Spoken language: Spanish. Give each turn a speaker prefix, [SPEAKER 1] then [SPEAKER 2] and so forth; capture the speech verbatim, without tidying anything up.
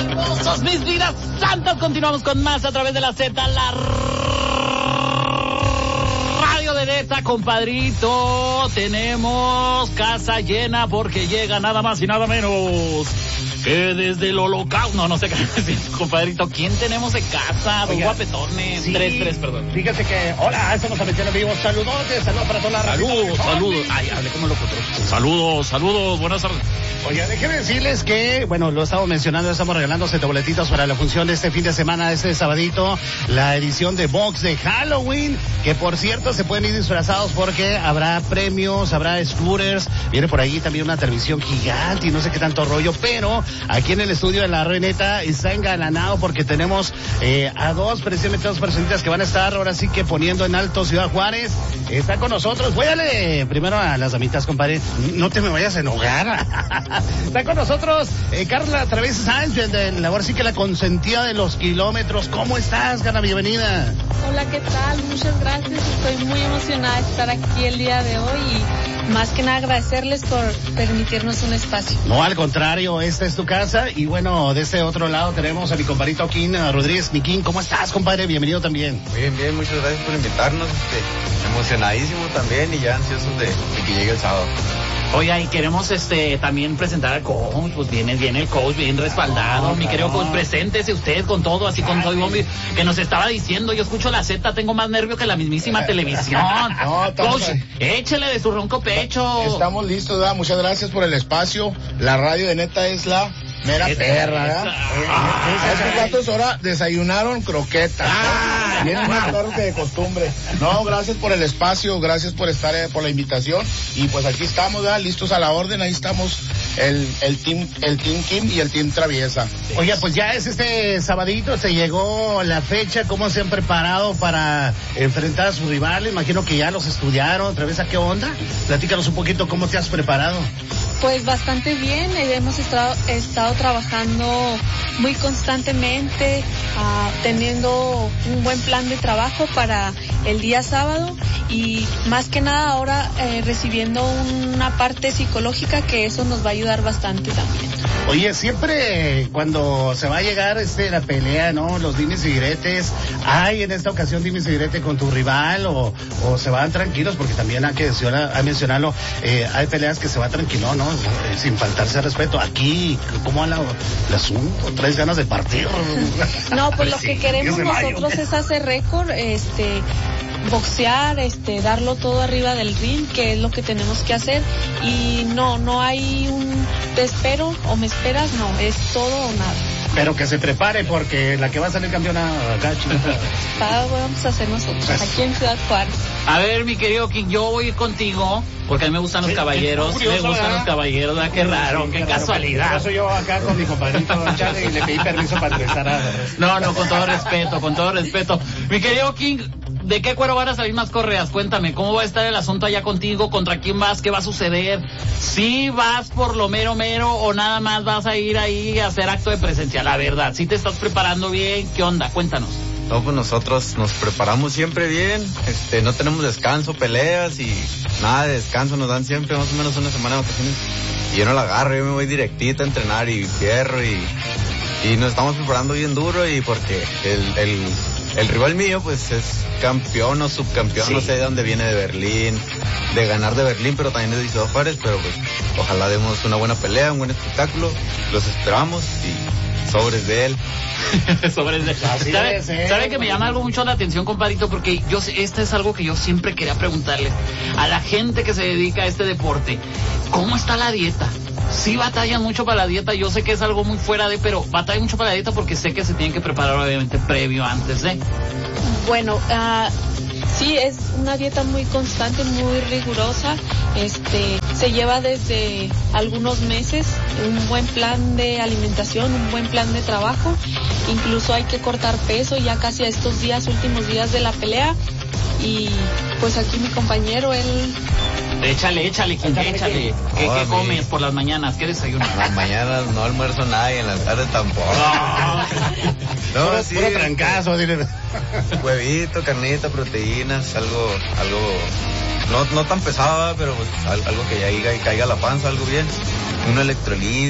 [SPEAKER 1] hermosos, mis vidas santas. Continuamos con más a través de la Z, la radio de Neta, compadrito. Tenemos casa llena porque llega nada más y nada menos que desde el holocausto. No, no sé qué decir, compadrito. ¿Quién tenemos de casa? Dos guapetones.
[SPEAKER 2] Sí,
[SPEAKER 1] tres, tres, perdón.
[SPEAKER 2] Fíjate que, hola, estamos a meter en vivo. Saludos, saludos para toda la radio.
[SPEAKER 1] Saludos, saludos. Ay, hablé como locutor. Saludos, saludos, buenas tardes.
[SPEAKER 2] Oye, déjenme decirles que, bueno, lo estamos mencionando, estamos regalando siete boletitos para la función de este fin de semana, este sabadito, la edición de Box de Halloween, que por cierto se pueden ir disfrazados porque habrá premios, habrá scooters, viene por ahí también una televisión gigante y no sé qué tanto rollo, pero aquí en el estudio de la Reneta está engalanado porque tenemos eh, a dos, precisamente dos personitas que van a estar ahora sí que poniendo en alto Ciudad Juárez. Está con nosotros, váyale primero a las damitas, compadre, no te me vayas a enojar. Está con nosotros eh, Carla Través Sánchez, de la ahora sí que la consentida de los kilómetros. ¿Cómo estás, Carla? Bienvenida.
[SPEAKER 3] Hola, ¿qué tal? Muchas gracias. Estoy muy emocionada de estar aquí el día de hoy y más que nada agradecerles por permitirnos un espacio.
[SPEAKER 2] No, al contrario, esta es tu casa y bueno, de este otro lado tenemos a mi compadrito King Rodríguez. Mi King, ¿cómo estás, compadre? Bienvenido también.
[SPEAKER 4] Bien, bien, muchas gracias por invitarnos. Este, emocionadísimo también y ya ansiosos de, de que llegue el sábado.
[SPEAKER 1] Oiga, y queremos este también presentar al coach, pues viene, viene el coach bien respaldado, no, mi querido no. coach, preséntese usted con todo, así con todo, y que nos estaba diciendo, yo escucho la Z, tengo más nervio que la mismísima televisión. No, coach, ahí. Échele de su ronco pecho.
[SPEAKER 5] Estamos listos, ¿verdad? Muchas gracias por el espacio, la radio de Neta es la mera perra, ¿verdad? Ah, estos gatos ahora desayunaron croquetas. Ah, vienen más claros que de costumbre. No, gracias por el espacio, gracias por estar, eh, por la invitación. Y pues aquí estamos, ¿verdad? Listos a la orden. Ahí estamos el, el team, el team Kim y el team Traviesa.
[SPEAKER 2] Oye, pues ya es este sabadito, se llegó la fecha. ¿Cómo se han preparado para enfrentar a sus rivales? Imagino que ya los estudiaron. Traviesa, ¿qué onda? Platícanos un poquito cómo te has preparado.
[SPEAKER 3] Pues bastante bien, hemos estado, estado trabajando muy constantemente, uh, teniendo un buen plan de trabajo para el día sábado y más que nada ahora eh, recibiendo una parte psicológica que eso nos va a ayudar bastante también.
[SPEAKER 2] Oye, siempre cuando se va a llegar este la pelea, ¿no? Los dimes y diretes, ¿hay en esta ocasión dimes y direte con tu rival o, o se van tranquilos? Porque también hay que decir, hay mencionarlo, eh, hay peleas que se va tranquilo, ¿no? Sin faltarse respeto. Aquí, ¿cómo anda el asunto? ¿Traes ganas de partir?
[SPEAKER 3] No, pues lo que queremos nosotros es hacer récord, este... boxear, este, darlo todo arriba del ring, que es lo que tenemos que hacer y no, no hay un te espero o me esperas, no, es todo o nada.
[SPEAKER 2] Pero que se prepare porque la que va a salir campeona acá, chiquita.
[SPEAKER 3] Vamos a hacer nosotros, aquí en Ciudad Juárez.
[SPEAKER 1] A ver, mi querido King, yo voy a ir contigo porque a mí me gustan los caballeros, curioso, me gustan ¿verdad? Los caballeros, ¿verdad? Qué raro, sí, qué, qué casualidad.
[SPEAKER 2] Por eso yo acá con mi compadrito Charlie y le pedí permiso para entrevistar a...
[SPEAKER 1] No, no, con todo respeto, con todo respeto. Mi querido King, ¿de qué cuero van a salir más correas? Cuéntame, ¿cómo va a estar el asunto allá contigo? ¿Contra quién vas? ¿Qué va a suceder? ¿Sí vas por lo mero mero o nada más vas a ir ahí a hacer acto de presencia? La verdad, ¿sí te estás preparando bien? ¿Qué onda? Cuéntanos.
[SPEAKER 4] No, pues nosotros nos preparamos siempre bien, este, no tenemos descanso, peleas y nada de descanso, nos dan siempre más o menos una semana de vacaciones y yo no la agarro, yo me voy directita a entrenar y fierro y, y nos estamos preparando bien duro y porque el, el, el rival mío pues es campeón o subcampeón, sí. No sé de dónde viene, de Berlín, de ganar de Berlín, pero también es de Ciudad Juárez, pero pues ojalá demos una buena pelea, un buen espectáculo, los esperamos y sobres de él.
[SPEAKER 1] Sobres de... ¿Sabe, es, eh? ¿Sabe que me llama algo mucho la atención, compadrito? Porque yo este es algo que yo siempre quería preguntarle a la gente que se dedica a este deporte. ¿Cómo está la dieta? Sí batallan mucho para la dieta, yo sé que es algo muy fuera de, pero batallan mucho para la dieta porque sé que se tienen que preparar obviamente previo, antes de...
[SPEAKER 3] Bueno, uh, sí, es una dieta muy constante, muy rigurosa, este, se lleva desde algunos meses un buen plan de alimentación, un buen plan de trabajo, incluso hay que cortar peso ya casi a estos días, últimos días de la pelea, y pues aquí mi compañero, él...
[SPEAKER 1] Échale, échale, échale, échale. ¿Qué, oh, ¿qué comes por las mañanas? ¿Qué desayunas?
[SPEAKER 4] En las mañanas no almuerzo nada y en las tardes tampoco.
[SPEAKER 2] No, puro, sí, puro trancazo.
[SPEAKER 4] Huevito, carnita, proteínas, algo, algo, no, no tan pesado, pero pues algo que ya caiga, caiga la panza, algo bien. Un electrolit.